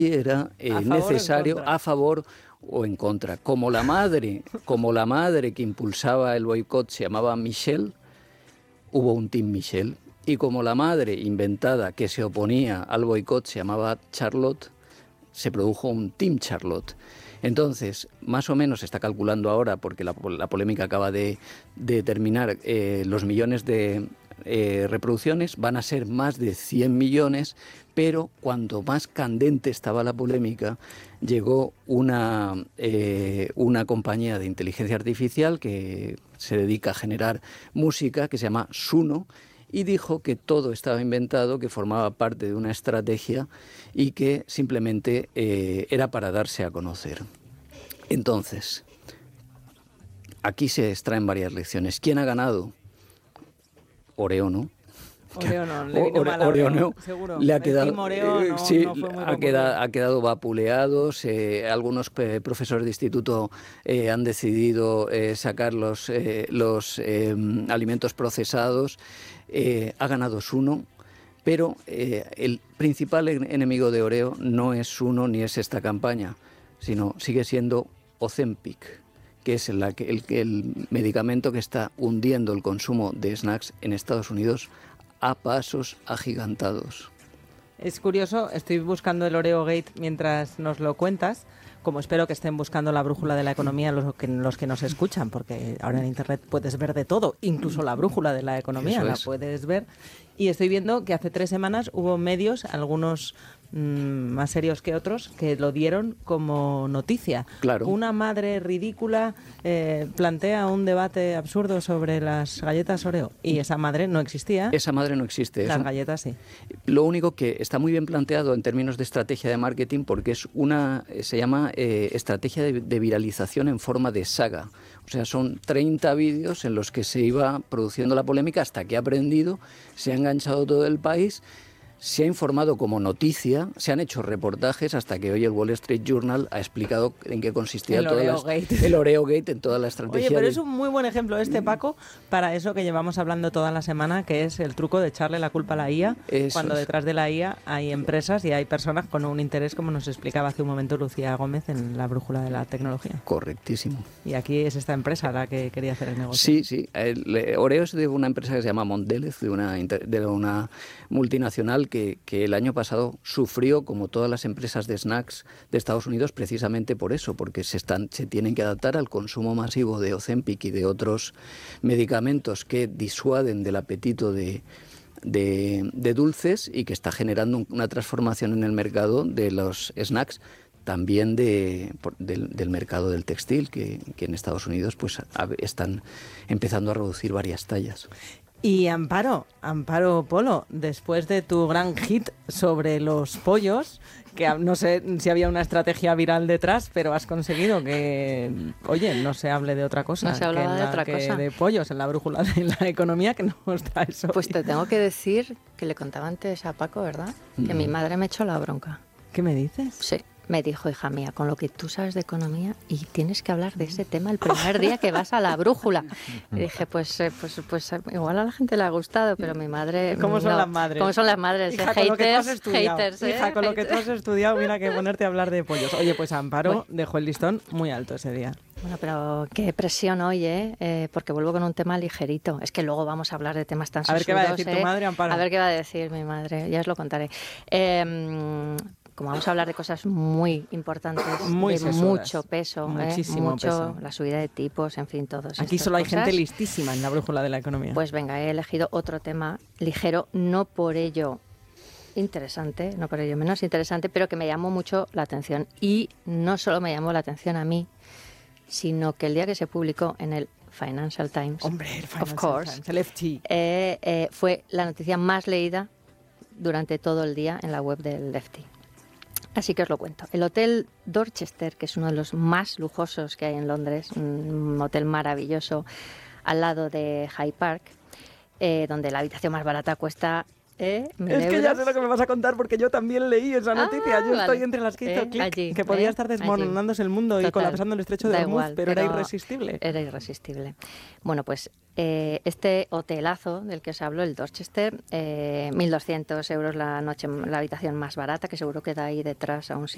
era necesario a favor o en contra. Como la madre que impulsaba el boicot se llamaba Michelle, hubo un Team Michelle. Y como la madre inventada que se oponía al boicot se llamaba Charlotte, se produjo un Team Charlotte. Entonces, más o menos se está calculando ahora, porque la polémica acaba de terminar, los millones de reproducciones van a ser más de 100 millones, pero cuanto más candente estaba la polémica, llegó una compañía de inteligencia artificial que se dedica a generar música, que se llama Suno, y dijo que todo estaba inventado, que formaba parte de una estrategia y que simplemente era para darse a conocer. Entonces, aquí se extraen varias lecciones. ¿Quién ha ganado? Oreo, ¿no? Oreo no, le vino mal a Oreo no, seguro. Le ha quedado, Oreo sí, no fue muy ha quedado vapuleado. Algunos profesores de instituto han decidido sacar los alimentos procesados. Ha ganado Suno, pero el principal enemigo de Oreo no es Suno ni es esta campaña, sino sigue siendo Ozempic, que es el medicamento que está hundiendo el consumo de snacks en Estados Unidos a pasos agigantados. Es curioso, estoy buscando el Oreo Gate mientras nos lo cuentas, como espero que estén buscando la brújula de la economía los que nos escuchan, porque ahora en Internet puedes ver de todo, incluso la brújula de la economía la puedes ver. Y estoy viendo que hace 3 semanas hubo medios, algunos más serios que otros, que lo dieron como noticia. Claro. Una madre ridícula plantea un debate absurdo sobre las galletas Oreo, y esa madre no existía. Esa madre no existe. Las galletas sí. Lo único que está muy bien planteado en términos de estrategia de marketing, porque se llama estrategia de viralización en forma de saga. O sea, son 30 vídeos en los que se iba produciendo la polémica hasta que ha aprendido, se ha enganchado todo el país, se ha informado como noticia, se han hecho reportajes hasta que hoy el Wall Street Journal ha explicado en qué consistía el Oreo Gate en toda la estrategia. Oye, pero es un muy buen ejemplo Paco, para eso que llevamos hablando toda la semana, que es el truco de echarle la culpa a la IA, cuando detrás de la IA hay empresas y hay personas con un interés, como nos explicaba hace un momento Lucía Gómez en la brújula de la tecnología. Correctísimo. Y aquí es esta empresa la que quería hacer el negocio. Sí. Oreo es de una empresa que se llama Mondelez, de una multinacional que el año pasado sufrió, como todas las empresas de snacks de Estados Unidos, precisamente por eso, porque se tienen que adaptar al consumo masivo de Ozempic y de otros medicamentos que disuaden del apetito de dulces, y que está generando una transformación en el mercado de los snacks, también del mercado del textil, que en Estados Unidos pues están empezando a reducir varias tallas. Y Amparo Polo, después de tu gran hit sobre los pollos, que no sé si había una estrategia viral detrás, pero has conseguido que, oye, no se hable de otra cosa. No se hablaba de otra cosa. De pollos en la brújula de la economía que nos traes hoy. Pues te tengo que decir que le contaba antes a Paco, ¿verdad? Que mi madre me echó la bronca. ¿Qué me dices? Sí. Me dijo, hija mía, con lo que tú sabes de economía, y tienes que hablar de ese tema el primer día que vas a la brújula. Y dije, pues igual a la gente le ha gustado, pero mi madre... ¿Cómo son las madres? ¿Cómo son las madres? Hija, Haters. Hija, con lo que tú has estudiado, mira que ponerte a hablar de pollos. Oye, pues Amparo dejó el listón muy alto ese día. Bueno, pero qué presión hoy, porque vuelvo con un tema ligerito. Es que luego vamos a hablar de temas tan sesudos. A ver qué va a decir tu madre, Amparo. A ver qué va a decir mi madre, ya os lo contaré. Como vamos a hablar de cosas muy importantes, muy de sesudas, mucho peso, muchísimo peso. La subida de tipos, en fin, todo eso. Aquí solo hay gente listísima en la brújula de la economía. Pues venga, he elegido otro tema ligero, no por ello interesante, no por ello menos interesante, pero que me llamó mucho la atención. Y no solo me llamó la atención a mí, sino que el día que se publicó en el Financial Times, hombre, el Financial of course, Times, el FT, fue la noticia más leída durante todo el día en la web del FT. Así que os lo cuento. El Hotel Dorchester, que es uno de los más lujosos que hay en Londres, un hotel maravilloso al lado de Hyde Park, donde la habitación más barata cuesta... Es que ya sé lo que me vas a contar, porque yo también leí esa noticia. Yo estoy entre las que hizo clic, allí, que podía estar desmoronándose el mundo y colapsando el estrecho de Hormuz, pero era irresistible. Era irresistible. Bueno, pues este hotelazo del que os hablo, el Dorchester, 1.200 euros la noche, la habitación más barata, que seguro que da ahí detrás a un sitio